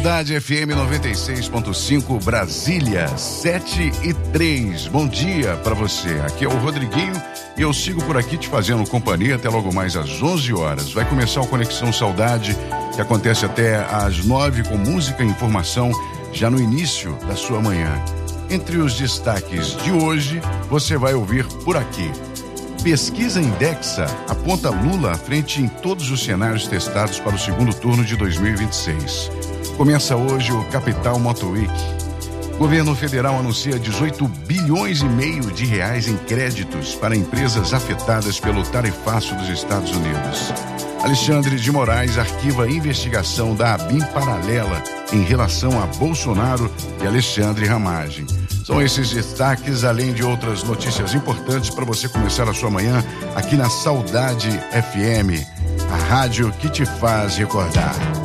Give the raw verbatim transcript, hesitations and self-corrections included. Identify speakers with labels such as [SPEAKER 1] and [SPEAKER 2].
[SPEAKER 1] Saudade F M noventa e seis ponto cinco, Brasília, sete e três. Bom dia para você. Aqui é o Rodriguinho e eu sigo por aqui te fazendo companhia até logo mais às onze horas. Vai começar o Conexão Saudade, que acontece até às nove, com música e informação já no início da sua manhã. Entre os destaques de hoje, você vai ouvir por aqui. Pesquisa Indexa aponta Lula à frente em todos os cenários testados para o segundo turno de dois mil e vinte e seis. Começa hoje o Capital Motor Week. Governo federal anuncia dezoito bilhões e meio de reais em créditos para empresas afetadas pelo tarifaço dos Estados Unidos. Alexandre de Moraes arquiva a investigação da ABIN paralela em relação a Bolsonaro e Alexandre Ramagem. São esses destaques, além de outras notícias importantes para você começar a sua manhã aqui na Saudade F M, a rádio que te faz recordar.